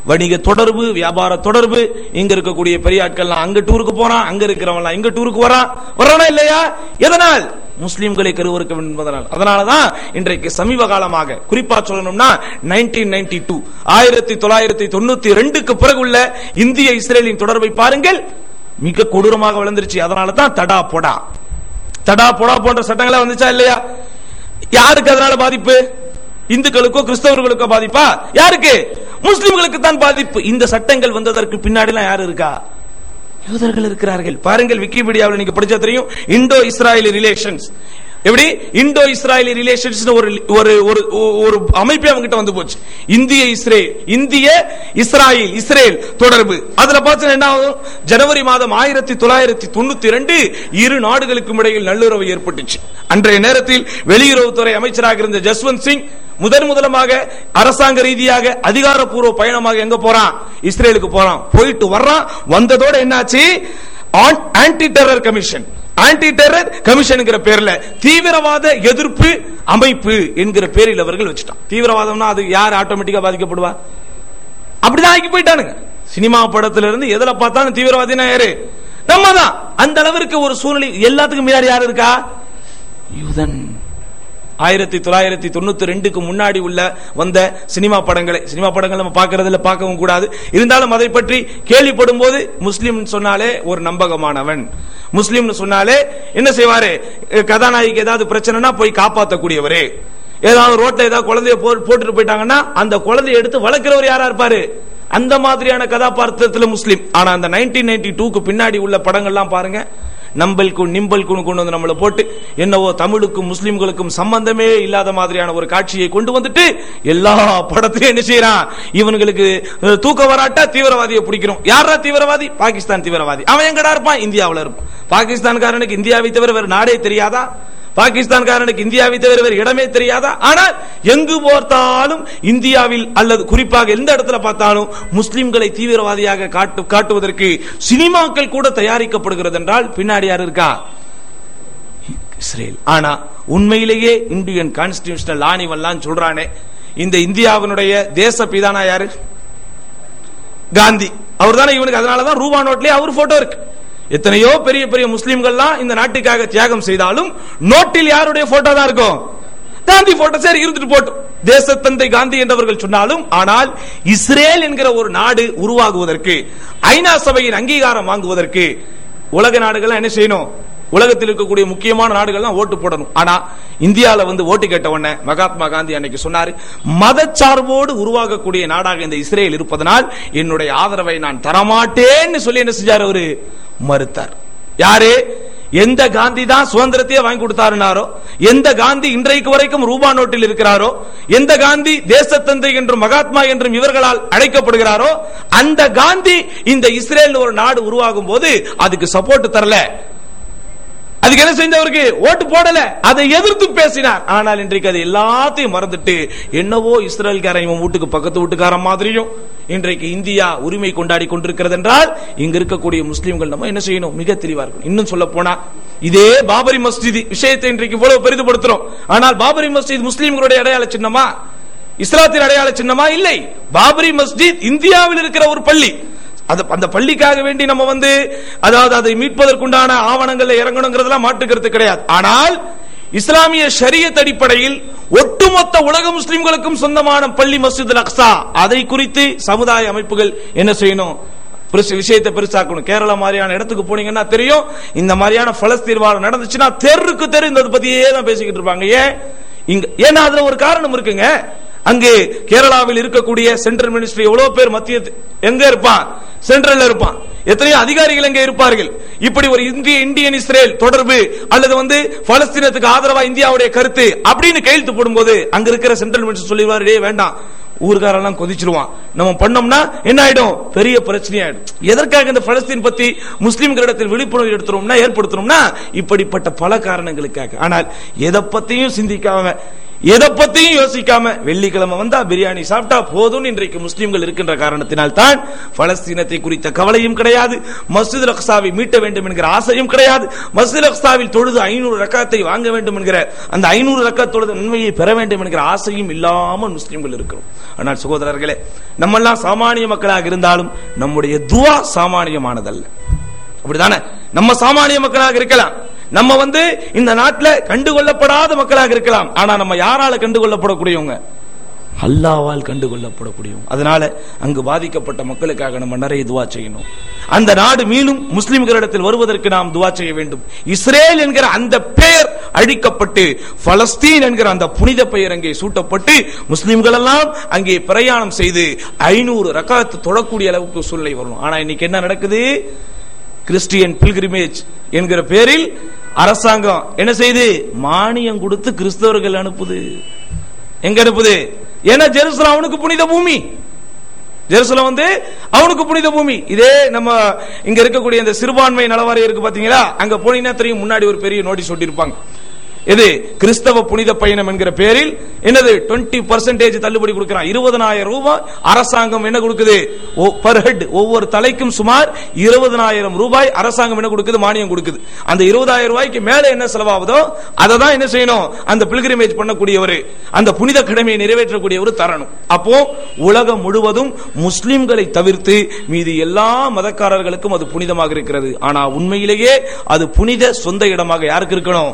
வணிக தொடர்பு, வியாபார தொடர்பு. இங்க இருக்கக்கூடிய பெரிய ஆட்கள் அங்க டூருக்கு போறான், அங்க இருக்கிறவன் இங்க டூருக்கு வரான், வரானா இல்லையா? எதனால்? முஸ்லிம்களை கருவறுக்க வேண்டும் என்பதனால். அதனாலதான் இன்றைக்கு சமீப காலமாக குறிப்பா சொல்லணும்னா நைன்டீன் நைன்டி டூ ஆயிரத்தி தொள்ளாயிரத்தி தொண்ணூத்தி ரெண்டுக்கு பிறகு உள்ள இந்திய இஸ்ரேலின் தொடர்பை பாருங்கள், மிக கொடூரமாக வளர்ந்துருச்சு. அதனாலதான் தடா பொடா தடா பொடா போன்ற சட்டங்களா வந்துச்சா இல்லையா? யாருக்கு அதனால பாதிப்பு? இந்துக்களுக்கோ கிறிஸ்தவர்களுக்கோ பாதிப்பா? யாருக்கு? முஸ்லிம்களுக்கு தான் பாதிப்பு. இந்த சட்டங்கள் வந்ததற்கு பின்னாடி யாரு இருக்கா? யூதர்கள் இருக்கிறார்கள். பாருங்கள், விக்கிபீடியாவில் நீங்க படிச்சா தெரியும். இண்டோ இஸ்ராயலி ரிலேஷன்ஸ், எப்படி இண்டோ இஸ்ராயலி ரிலேஷன்ஸ் ஒரு ஒரு ஒரு அமைப்பே அவங்க கிட்ட வந்து போச்சு. இந்திய இஸ்ரேல் இந்திய இஸ்ராயல் இஸ்ரேல் தொடர்பு. அதுல பார்த்தா என்ன ஆகும்? ஜனவரி மாதம் ஆயிரத்தி தொள்ளாயிரத்தி தொண்ணூத்தி ரெண்டு இரு நாடுகளுக்கும் இடையில் நல்லுறவு ஏற்பட்டுச்சு. அன்றைய நேரத்தில் வெளியுறவுத்துறை அமைச்சராக இருந்த ஜஸ்வந்த் சிங் முதன் முதலமாக அரசாங்க ரீதியாக அதிகாரப்பூர்வ பயணமாக எங்க போறான்? இஸ்ரேலுக்கு போறான். போயிட்டு வர்றான். வந்ததோட என்னாச்சு? Anti terror commission anti terror commission பேர்ல தீவிரவாத எதிர்ப்பு அமைப்பு என்கிற பேரில் அவர்கள் வச்சுட்டான். தீவிரவாதம்னா அது யார் ஆட்டோமேட்டிக்கா பாதிக்கப்படுவா? அப்படிதான் ஆக்கி போயிட்டானுங்க. சினிமா படத்துல இருந்து எதுல பார்த்தாலும் தீவிரவாதினா யாரு? நம்ம தான். அந்த அளவிற்கு ஒரு சூழ்நிலை. எல்லாத்துக்கும் முன்னாடி யாரு இருக்கா? யூதன். ஆயிரத்தி தொள்ளாயிரத்தி தொண்ணூத்தி ரெண்டுக்கு முன்னாடி உள்ள வந்த சினிமா படங்களை சினிமா படங்கள் நம்ம பார்க்கறதுல பார்க்கவும் கூடாது. இருந்தாலும் அதை பற்றி கேள்விப்படும் போது முஸ்லிம் சொன்னாலே ஒரு நம்பகமானவன், முஸ்லிம் சொன்னாலே என்ன செய்வாரு? கதாநாயகி ஏதாவது பிரச்சனைனா போய் காப்பாற்றக்கூடியவரே. ஏதாவது ரோட்ல ஏதாவது குழந்தைய போட்டுட்டு போயிட்டாங்கன்னா அந்த குழந்தைய எடுத்து வளர்க்கிறவர் யாரா இருப்பாரு? அந்த மாதிரியான கதாபாத்திரத்தில் முஸ்லிம். ஆனா அந்த நைன்டீன் நைன்டி டூக்கு பின்னாடி உள்ள படங்கள்லாம் பாருங்க, நம்பல்கும் நிம்பல்கும் கொண்டு வந்து நம்மளை போட்டு என்னவோ தமிழுக்கும் முஸ்லிம்களுக்கும் சம்பந்தமே இல்லாத மாதிரியான ஒரு காட்சியை கொண்டு வந்துட்டு எல்லா படத்திலும் என்ன செய்யறான்? இவனுங்களுக்கு தூக்க வராட்டா தீவிரவாதியை பிடிக்கிறோம். யாரா தீவிரவாதி? பாகிஸ்தான் தீவிரவாதி. அவன் எங்கடா இருப்பான்? இந்தியாவில் இருப்பான். பாகிஸ்தான்காரனுக்கு இந்தியாவை தவிர வேறு நாடே தெரியாதா? பாகிஸ்தான்காரனுக்கு இந்தியாவை தவிர வேறு இடமே தெரியாதா? ஆனால் எங்கு பார்த்தாலும் இந்தியாவில் அல்லது குறிப்பாக எந்த இடத்துல பார்த்தாலும் முஸ்லிம்களை தீவிரவாதியாக காட்டு காட்டுவதற்கு சினிமாக்கள் கூட தயாரிக்கப்படுகிறது என்றால் பின்னாடி யார் இருக்கா? இஸ்ரேல். ஆனா உண்மையிலேயே இந்தியன் கான்ஸ்டிடியூஷனல் ஆணிவெல்லாம் சொல்றானே, இந்த இந்தியாவினுடைய தேச பிதானா யாரு? காந்தி. அவர் தானே இவனுக்கு. அதனாலதான் ரூபா நோட்லயே அவர் போட்டோ இருக்கு. எத்தனையோ பெரிய பெரிய முஸ்லிம்கள்லாம் இந்த நாட்டுக்காக தியாகம் செய்தாலும் நோட்டில் யாருடைய போட்டோ தான் இருக்கும்? காந்தி போட்டோ. சரி, இருந்துட்டு போட்டோம். தேசத்தந்தை காந்தி என்றவர்கள் சொன்னாலும், ஆனால் இஸ்ரேல் என்கிற ஒரு நாடு உருவாகுவதற்கு, ஐநா சபையின் அங்கீகாரம் வாங்குவதற்கு உலக நாடுகள் என்ன செய்யணும்? உலகத்தில் இருக்கக்கூடிய முக்கியமான நாடுகள் ஓட்டு போடணும். ஆனா இந்தியாவில் வந்து ஓட்டு கேட்ட உடனே மகாத்மா காந்தி அன்னைக்கு சொன்னாரு, மதச்சார்போடு உருவாகக்கூடிய நாடாக இந்த இஸ்ரேல் இருப்பதனால் என்னுடைய ஆதரவை நான் தரமாட்டேன்னு சொல்லி என்ன செஞ்சார்? அவரு மறுத்தார். யாரு? எந்த காந்தி தான் சுதந்திரத்தையே வாங்கி கொடுத்தாருனாரோ, எந்த காந்தி இன்றைக்கு வரைக்கும் ரூபா நோட்டில் இருக்கிறாரோ, எந்த காந்தி தேசத்தந்தை என்றும் மகாத்மா என்றும் இவர்களால் அழைக்கப்படுகிறாரோ, அந்த காந்தி இந்த இஸ்ரேல் ஒரு நாடு உருவாகும் போது அதுக்கு சப்போர்ட் தரல. அதுக்கு என்ன செஞ்சவருக்கு? ஓட்டு போடல. அதை எதிர்த்து பேசினார். ஆனால் இன்றைக்கு அது எல்லாத்தையும் மறந்துட்டு என்னவோ இஸ்ரேல்காரன் இவன் வீட்டுக்கு பக்கத்து வீட்டுக்காரன் மாதிரியும் இன்றைக்கு இந்தியா உரிமை கொண்டாடி கொண்டிருக்கிறது என்றால் இங்க இருக்கக்கூடிய முஸ்லிம்கள் நம்ம என்ன செய்யணும்? மிக தெளிவா இருக்கணும். இன்னும் சொல்ல போனா இதே பாபரி மஸ்ஜித் விஷயத்தை இன்றைக்கு இவ்வளவு பெரிதுபடுத்துறோம். ஆனால் பாபரி மஸ்ஜித் முஸ்லிம்களுடைய அடையாள சின்னமா? இஸ்லாத்தின் அடையாள சின்னமா? இல்லை. பாபரி மஸ்ஜித் இந்தியாவில் இருக்கிற ஒரு பள்ளி. அந்த பள்ளிக்காக வேண்டி நம்ம வந்து அதாவது அதை மீட்பதற்குண்டான ஆவணங்கள்ல இறங்கணுங்கிறதுலாம் மாற்றுக்கிறது கிடையாது. ஆனால் இஸ்லாமிய ஷரியத் அடிப்படையில் ஒட்டுமொத்த உலக முஸ்லிம்களுக்கும் சொந்தமான பள்ளி மஸ்ஜித் அல் அக்ஸா, அதை குறித்து சமுதாய அமைப்புகள் என்ன செய்யணும்? விஷயத்தை பெருசாக்கணும். கேரளா மாதிரியான இடத்துக்கு போனீங்கன்னா தெரியும், இந்த மாதிரியான பலஸ்தீன் வாரம் நடந்துச்சுன்னா தெருக்கு தெரு இந்த பத்தியே தான் பேசிக்கிட்டு இருப்பாங்க. ஏன்? இங்க ஏன்னா அதுல ஒரு காரணம் இருக்குங்க. அங்கே கேரளாவில் இருக்கக்கூடிய சென்ட்ரல் மினிஸ்ட்ரி எவ்வளவு பேர் மத்திய எங்க இருப்பான்? சென்ட்ரல்ல இருப்பான். எத்தனையோ அதிகாரிகள் எங்க இருப்பார்கள். இப்படி ஒரு இந்திய இந்தியன் இஸ்ரேல் தொடர்பு அல்லது வந்து பலஸ்தீனத்துக்கு ஆதரவா இந்தியாவுடைய கருத்து அப்படின்னு கையெழுத்து போடும்போது அங்க இருக்கிற சென்ட்ரல் மினிஸ்டர் சொல்லிடுவாரு, டேய் வேண்டாம், ஊர்காரெல்லாம் கொதிச்சிருவான், நம்ம பண்ணோம்னா என்ன ஆயிடும்? பெரிய பிரச்சனை ஆயிடும். எதற்காக இந்த பலஸ்தீன் பத்தி முஸ்லிம்களிடத்தில் விழிப்புணர்வு எடுத்துறோம்னா ஏற்படுத்தணும்னா இப்படிப்பட்ட பல காரணங்களுக்காக. ஆனால் எதை பத்தியும் சிந்திக்காம எதை பத்தியும் யோசிக்காம வெள்ளிக்கிழமை வந்தா பிரியாணி சாப்பிட்டா போதும் இன்றைக்கு முஸ்லிம்கள் இருக்கின்ற காரணத்தினால் தான் பலஸ்தீனத்தை குறித்த கவலையும் கிடையாது, மஸ்ஜித் அக்ஸாவை மீட்ட வேண்டும் என்கிற ஆசையும் கிடையாது, மஸ்ஜித் அக்ஸாவில் தொழுது ஐநூறு ரக்காத்தை வாங்க வேண்டும் என்கிற அந்த ஐநூறு ரக்காத் தொழுது நன்மையை பெற வேண்டும் என்கிற ஆசையும் இல்லாமல் முஸ்லிம்கள் இருக்கிறோம். ஆனால் சகோதரர்களே, நம்ம எல்லாம் சாமானிய மக்களாக இருந்தாலும் நம்முடைய துவா சாமானியமானதல்ல. அப்படிதானே? நம்ம சாமானிய மக்களாக இருக்கலாம், நம்ம வந்து இந்த நாட்டில் கண்டுகொள்ளப்படாத மக்களாக இருக்கலாம், ஆனா நம்ம யாரால கண்டுகொள்ளப்படக்கூடியவங்க? அல்லாஹ்வால் கண்டுகொள்ளப்படக்கூடியவங்க. அதனால அங்கு பாதிக்கப்பட்ட மக்களுக்காக நம்ம நிறைய துவா செய்யணும். அந்த நாடு மீண்டும் முஸ்லிம்களிடத்தில் வருவதற்கு நாம் துவா செய்ய வேண்டும். இஸ்ரேல் என்கிற அந்த பெயர் அழிக்கப்பட்டு பலஸ்தீன் என்கிற அந்த புனித பெயர் அங்கே சூட்டப்பட்டு முஸ்லிம்கள் எல்லாம் அங்கே பிரயாணம் செய்து ஐநூறு ரக்காத் தொழக்கூடிய அளவுக்கு சூழ்நிலை வரணும். ஆனா இன்னைக்கு என்ன நடக்குது? கிறிஸ்டியன் பில்கிரிமேஜ் என்கிற பேரில் அரசாங்கம் என்ன செய்து மானியம் கொடுத்து கிறிஸ்தவர்கள் அனுப்புது. எங்க அனுப்புது? ஏன்னா ஜெருசலம் அவனுக்கு புனித பூமி. ஜெருசலம் வந்து அவனுக்கு புனித பூமி. இதே நம்ம இங்க இருக்கக்கூடிய இந்த சிறுபான்மை நலவாரியம் இருக்கு பாத்தீங்களா, அங்க போனீங்கன்னா தெரியும், முன்னாடி ஒரு பெரிய நோட்டீஸ் ஒட்டியிருப்பாங்க. இது கிறிஸ்தவ புனித பயணம் என்கிற பேரில் என்னது இருபது பர்சன்டேஜ் தள்ளுபடி கொடுக்கிறான். இருபதனாயிரம் ரூபாய் அரசாங்கம் என்ன கொடுக்குது? பர் ஹெட், ஒவ்வொரு தலைக்கும் சுமார் இருபதனாயிரம் ரூபாய் அரசாங்கம் என்ன கொடுக்குது? மானியம் கொடுக்குது. அந்த இருபதாயிரம் ரூபாய்க்கு மேல என்ன செலவாகுதோ அதை தான் என்ன செய்யணும்? அந்த பில்கிரிமேஜ் பண்ணக்கூடியவர், அந்த புனித கடமையை நிறைவேற்றக்கூடியவர் தரணும். அப்போ உலகம் முழுவதும் முஸ்லிம்களை தவிர்த்து மீது எல்லா மதக்காரர்களுக்கும் அது புனிதமாக இருக்கிறது. ஆனா உண்மையிலேயே அது புனித சொந்த இடமாக யாருக்கு இருக்கணும்?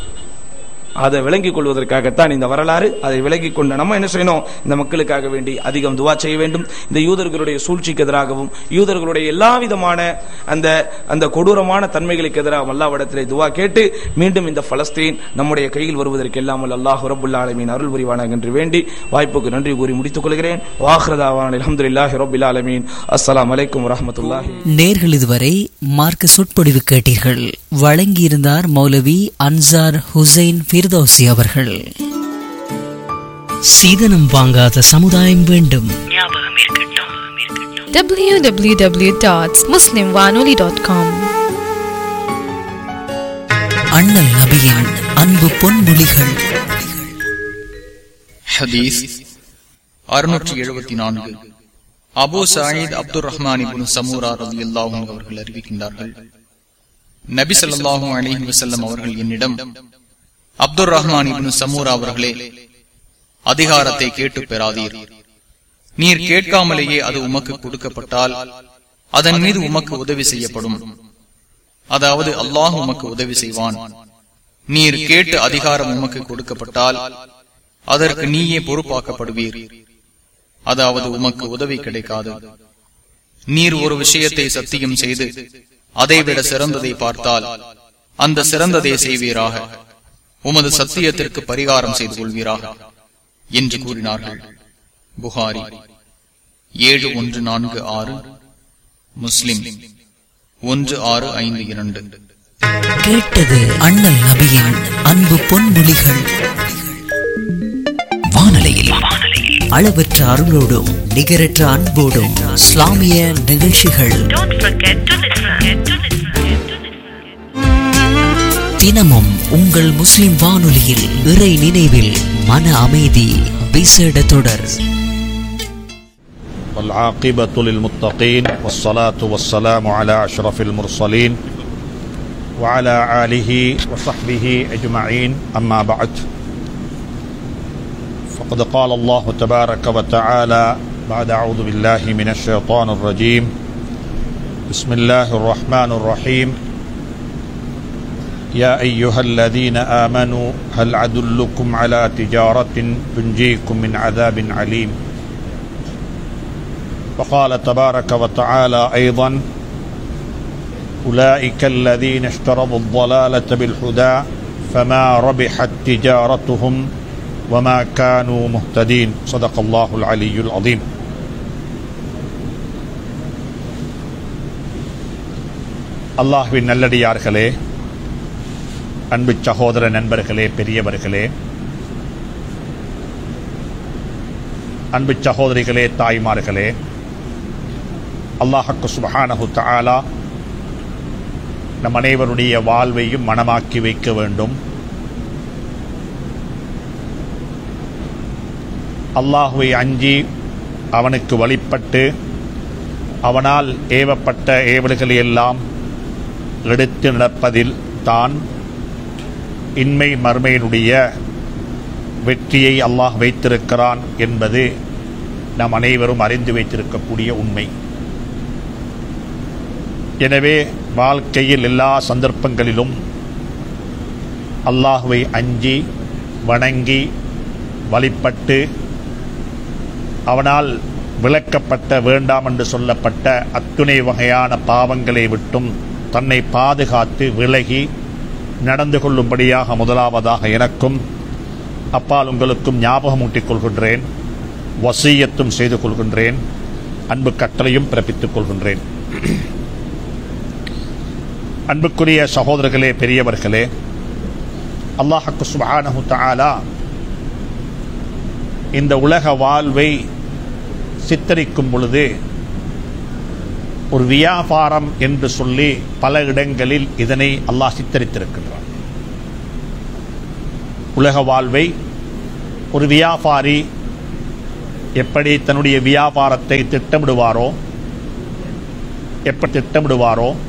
அதை விளங்கிக் கொள்வதற்காகத்தான் இந்த வரலாறு. அதை விளங்கிக் கொண்ட நம்ம என்ன செய்யணும்? இந்த மக்களுக்காக வேண்டி அதிகம் துவா செய்ய வேண்டும். இந்த யூதர்களுடைய சூழ்ச்சிக்கு எதிராகவும் யூதர்களுடைய எல்லா விதமான அந்த அந்த கொடூரமான தன்மைகளுக்கு எதிராக அல்லாஹ்விடத்திலே துவா கேட்டு மீண்டும் இந்த பலஸ்தீன் நம்முடைய கையில் வருவதற்கு எல்லாம் அல்லாஹ் ரப்புல் ஆலமீன் அருள் புரிவானாக என்று வேண்டி வாய்ப்புக்கு நன்றி கூறி முடித்துக் கொள்கிறேன். வாஹ்ரதாவான அல்ஹம்துலில்லாஹி ரப்பில் ஆலமீன். அஸ்ஸலாமு அலைக்கும் வரஹ்மத்துல்லாஹி. நேர்கள் இதுவரை மார்க்க சொற்பொழிவு கேட்டீர்கள். வழங்கியிருந்தார் மௌலவி அன்சார் ஹுசைன் ஃபிர்தௌசி அவர்கள். சீதனம் வாங்காத சமுதாயம் வேண்டும். டபிள்யூ டபிள்யூ டபிள்யூ டாட் முஸ்லிம் வானொலி டாட் காம். அண்ணல் நபியின் அன்பு பொன்மொழிகள். ஹதீஸ் அறுநூற்று எழுபத்தி நான்கு. அபூ சயீத் அப்துர் ரஹ்மான் இப்னு சமூரா ரலியல்லாஹு அன்ஹு அவர்கள் அறிவிக்கின்றார்கள், நபி ஸல்லல்லாஹு அலைஹி வஸல்லம் அவர்கள் என்னிடம், அப்துர் ரஹ்மான் இப்னு சமூரா அவர்களே, அதிகாரத்தை கேட்டு பெறாதீர். நீர் கேட்காமலேயே அது உமக்கு கொடுக்கப்பட்டால் அதன் மீது உமக்கு உதவி செய்யப்படும், அதாவது அல்லாஹ் உமக்கு உதவி செய்வான். நீர் கேட்டு அதிகாரம் உமக்கு கொடுக்கப்பட்டால் அதற்கு நீயே பொறுப்பாக்கப்படுவீர், அதாவது உமக்கு உதவி கிடைக்காது. நீர் ஒரு விஷயத்தை சத்தியம் செய்து அதைவிட சிறந்ததை பார்த்தால் அந்த சிறந்ததை செய்வீராக, உமது சத்தியத்திற்கு பரிகாரம் செய்து கொள்வீராக என்று கூறினார்கள். புகாரி ஏழு ஒன்று நான்கு ஆறு, முஸ்லிம் ஒன்று ஆறு ஐந்து இரண்டு. கேட்டது அண்ணல் நபியின் அன்பு பொன்மொழிகள். வானலையில் அளவற்ற அருளோடும் நிகரற்ற அன்போடும் இஸ்லாமிய நிகழ்ச்சிகள் தினமும் உங்கள் முஸ்லிம் வானொலியில் இறை நினைவில் மன அமைதி விசேட தொடர். والعاقبة للمتقين والصلاة والسلام على أشرف المرسلين وعلى آله وصحبه أجمعين. أما بعد، فقد قال الله تبارك وتعالى بعد أعوذ بالله من الشيطان الرجيم بسم الله الرحمن الرحيم يا أيها الذين آمنوا هل أدلكم على تجارة تنجيكم من عذاب عليم. وقال تبارك وتعالى أيضا أولئك الذين اشتروا الضلالة بالهدى فما ربحت تجارتهم وما كانوا مهتدين. صدق الله العلي العظيم. அல்லாஹ்வின் நல்லடியார்களே, அன்பு சகோதர நண்பர்களே, பெரியவர்களே, அன்பு சகோதரிகளே, தாய்மார்களே, அல்லாஹ் சுப்ஹானஹு தஆலா நம் அனைவருடைய வாழ்வையும் மனமாக்கி வைக்க வேண்டும். அல்லாஹுவை அஞ்சி அவனுக்கு வழிபட்டு அவனால் ஏவப்பட்ட ஏவல்களை எல்லாம் எடுத்து நடப்பதில் தான் இன்மை மறுமையினுடைய வெற்றியை அல்லாஹ் வைத்திருக்கிறான் என்பது நாம் அனைவரும் அறிந்து வைத்திருக்கக்கூடிய உண்மை. எனவே வாழ்க்கையில் எல்லா சந்தர்ப்பங்களிலும் அல்லாஹுவை அஞ்சி வணங்கி வழிபட்டு அவனால் விளக்கப்பட்ட வேண்டாம் என்று சொல்லப்பட்ட அத்துணை வகையான பாவங்களை விட்டும் தன்னை பாதுகாத்து விலகி நடந்து கொள்ளும்படியாக முதலாவதாக எனக்கும் அப்பால் உங்களுக்கும் ஞாபகமூட்டிக் கொள்கின்றேன், வசியத்தும் செய்து கொள்கின்றேன், அன்பு கட்டளையும் பிறப்பித்துக் கொள்கின்றேன். அன்புக்குரிய சகோதரர்களே, பெரியவர்களே, அல்லாஹ் சுப்ஹானஹு தஆலா இந்த உலக வாழ்வை சித்தரிக்கும் பொழுது ஒரு வியாபாரம் என்று சொல்லி பல இடங்களில் இதனை அல்லாஹ் சித்தரித்திருக்கின்றான். உலக வாழ்வை ஒரு வியாபாரி எப்படி தன்னுடைய வியாபாரத்தை திட்டமிடுவாரோ எப்படி திட்டமிடுவாரோ